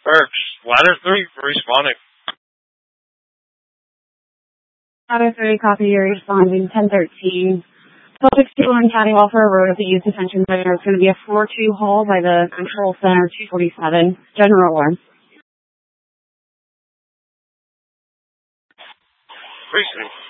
Perks. Ladder 3 responding. Ladder 3, copy, you're responding, 1013. 1261 County Welfare Road at the Youth Detention Center. It's going to be a 4-2 haul by the Control Center, 247. General alarm. Precinct.